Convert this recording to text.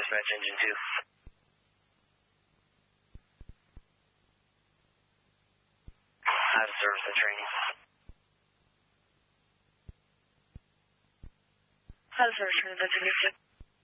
Dispatch engine 2. Out of service and training. Out of service, that's a good